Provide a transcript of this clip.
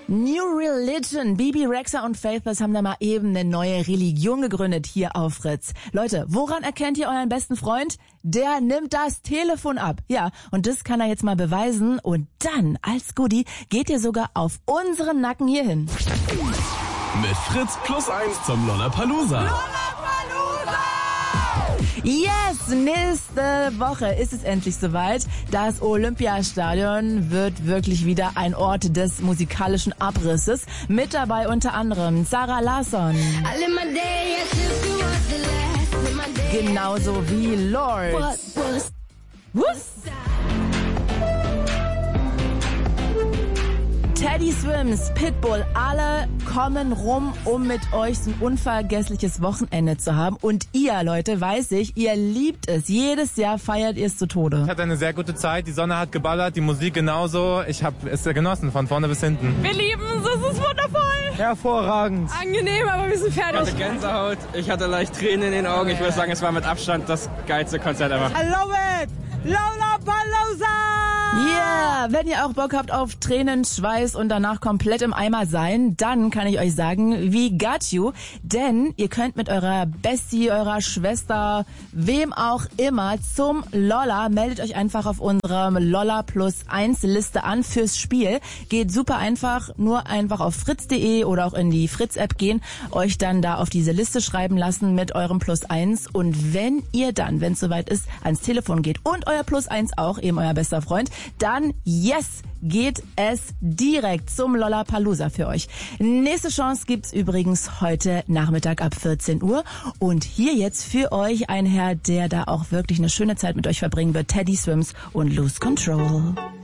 New Religion. Bibi Rexha und Faithless haben da mal eben eine neue Religion gegründet hier auf Fritz. Leute, woran erkennt ihr euren besten Freund? Der nimmt das Telefon ab. Ja, und das kann er jetzt mal beweisen. Und dann, als Goodie, geht ihr sogar auf unseren Nacken hier hin. Mit Fritz +1 zum Lollapalooza. Yes, nächste Woche ist es endlich soweit. Das Olympiastadion wird wirklich wieder ein Ort des musikalischen Abrisses. Mit dabei unter anderem Zara Larsson. Genauso wie Lord. Teddy Swims, Pitbull, alle kommen rum, um mit euch so ein unvergessliches Wochenende zu haben. Und ihr, Leute, weiß ich, ihr liebt es. Jedes Jahr feiert ihr es zu Tode. Ich hatte eine sehr gute Zeit, die Sonne hat geballert, die Musik genauso. Ich habe es genossen, von vorne bis hinten. Wir lieben es, es ist wundervoll. Hervorragend. Angenehm, aber wir sind fertig. Ich hatte Gänsehaut, ich hatte leicht Tränen in den Augen. Ich würde sagen, es war mit Abstand das geilste Konzert ever. I love it! Lollapalooza! Yeah, wenn ihr auch Bock habt auf Tränen, Schweiß und danach komplett im Eimer sein, dann kann ich euch sagen, we got you. Denn ihr könnt mit eurer Bestie, eurer Schwester, wem auch immer zum Lolla, meldet euch einfach auf unserem Lolla +1 Liste an fürs Spiel. Geht super einfach, nur einfach auf fritz.de oder auch in die Fritz-App gehen, euch dann da auf diese Liste schreiben lassen mit eurem +1. Und wenn ihr dann, wenn es soweit ist, ans Telefon geht und euer +1 auch, eben euer bester Freund, dann, yes, geht es direkt zum Lollapalooza für euch. Nächste Chance gibt's übrigens heute Nachmittag ab 14 Uhr. Und hier jetzt für euch ein Herr, der da auch wirklich eine schöne Zeit mit euch verbringen wird, Teddy Swims und Lose Control.